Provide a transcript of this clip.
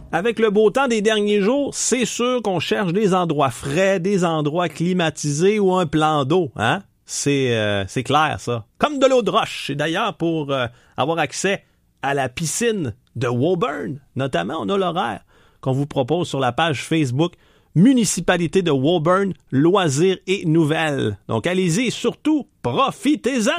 avec le beau temps des derniers jours, c'est sûr qu'on cherche des endroits frais, des endroits climatisés ou un plan d'eau, hein? C'est clair, ça. Comme de l'eau de roche. Et d'ailleurs, pour avoir accès à la piscine de Woburn, notamment, on a l'horaire qu'on vous propose sur la page Facebook Municipalité de Woburn, loisirs et nouvelles. Donc allez-y et surtout, profitez-en!